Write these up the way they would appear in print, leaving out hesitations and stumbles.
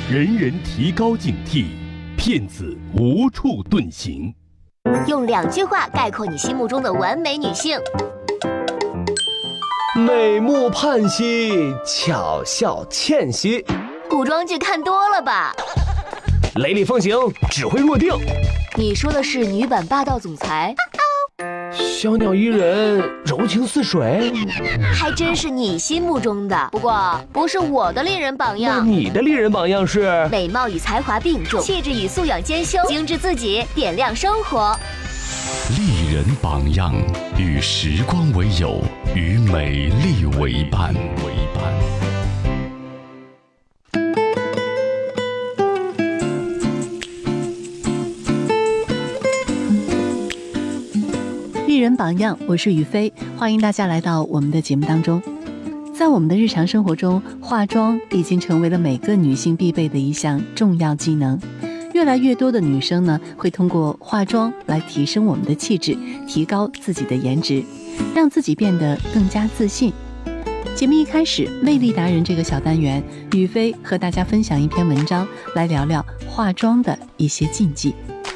人人提高警惕，骗子无处遁形。 用2句话概括你心目中的完美女性： 美目盼兮，巧笑倩兮。 古装剧看多了吧？ 雷厉风行，指挥若定。 你说的是女版霸道总裁？ 小鸟依人，柔情似水。 还真是你心目中的，不过不是我的丽人榜样。 那你的丽人榜样是？ 美貌与才华并重，气质与素养兼修，精致自己，点亮生活。 丽人榜样，与时光为友，与美丽为伴。 丽人榜样，我是雨飞，欢迎大家来到我们的节目当中。在我们的日常生活中，化妆已经成为了每个女性必备的一项重要技能。越来越多的女生呢，会通过化妆来提升我们的气质，提高自己的颜值，让自己变得更加自信。节目一开始，魅力达人这个小单元，雨飞和大家分享一篇文章，来聊聊化妆的一些禁忌。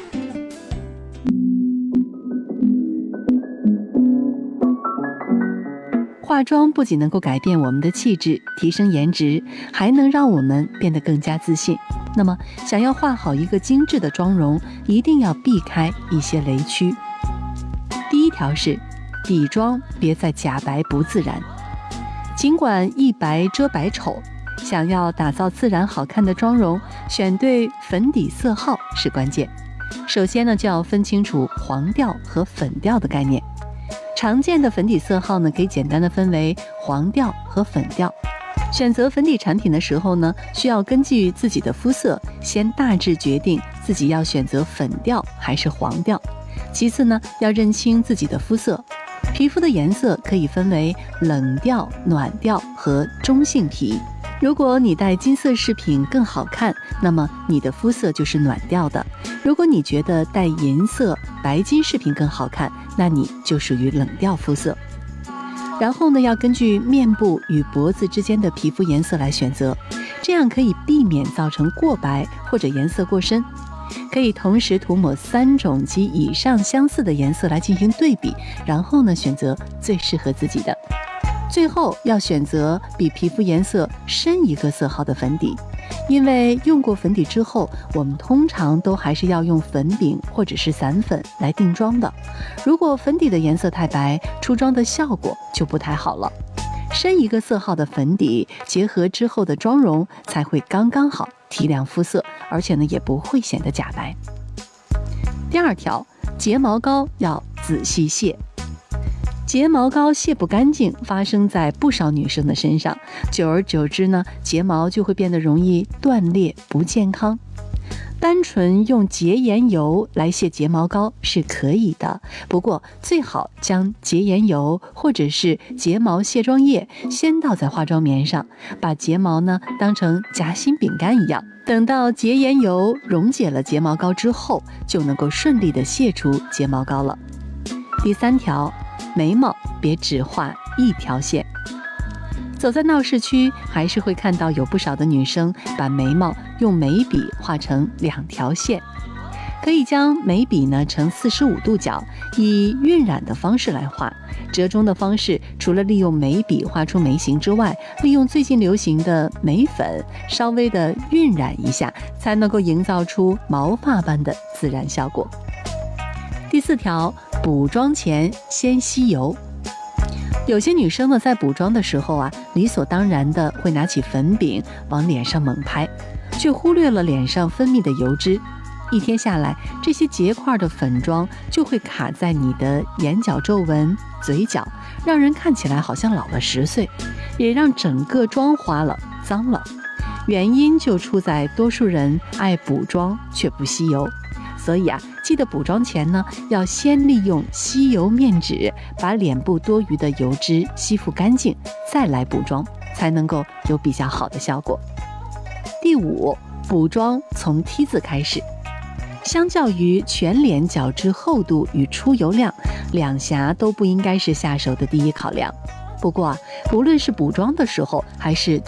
化妆不仅能够改变我们的气质，提升颜值，还能让我们变得更加自信。那么，想要画好一个精致的妆容，一定要避开一些雷区。第一条是，底妆别再假白不自然。尽管一白遮百丑，想要打造自然好看的妆容，选对粉底色号是关键。首先呢，就要分清楚黄调和粉调的概念。常见的粉底色号呢，可以简单的分为黄调和粉调。选择粉底产品的时候呢，需要根据自己的肤色，先大致决定自己要选择粉调还是黄调。其次呢，要认清自己的肤色。皮肤的颜色可以分为冷调、暖调和中性皮。如果你戴金色饰品更好看，那么你的肤色就是暖调的；如果你觉得戴银色、白金饰品更好看，那你就属于冷调肤色。然后呢，要根据面部与脖子之间的皮肤颜色来选择，这样可以避免造成过白或者颜色过深。可以同时涂抹3种及以上相似的颜色来进行对比，然后呢，选择最适合自己的。最后要选择比皮肤颜色深一个色号的粉底，因为用过粉底之后，我们通常都还是要用粉饼或者是散粉来定妆的。如果粉底的颜色太白，出妆的效果就不太好了。深一个色号的粉底结合之后的妆容才会刚刚好提亮肤色，而且呢也不会显得假白。第二条，睫毛膏要仔细卸。睫毛膏卸不干净，发生在不少女生的身上，久而久之呢，睫毛就会变得容易断裂，不健康。单纯用洁颜油来卸睫毛膏是可以的，不过最好将洁颜油或者是睫毛卸妆液先倒在化妆棉上，把睫毛呢当成夹心饼干一样，等到洁颜油溶解了睫毛膏之后，就能够顺利的卸除睫毛膏了。第3条，眉毛别只画一条线。走在闹市区，还是会看到有不少的女生把眉毛用眉笔画成2条线。可以将眉笔呢呈45度角，以晕染的方式来画。折中的方式，除了利用眉笔画出眉形之外，利用最近流行的眉粉稍微的晕染一下，才能够营造出毛发般的自然效果。第4条，补妆前先吸油。有些女生呢，在补妆的时候啊，理所当然的会拿起粉饼往脸上猛拍，却忽略了脸上分泌的油脂。一天下来，这些结块的粉妆就会卡在你的眼角皱纹、嘴角，让人看起来好像老了10岁，也让整个妆花了、脏了。原因就出在多数人爱补妆却不吸油。所以啊，记得补妆前呢，要先利用吸油面纸把脸部多余的油脂吸附干净，再来补妆，才能够有比较好的效果。第5，补妆从 T 字开始。相较于全脸角质厚度与出油量，两颊都不应该是下手的第一考量。不过啊，无论是补妆的时候，还是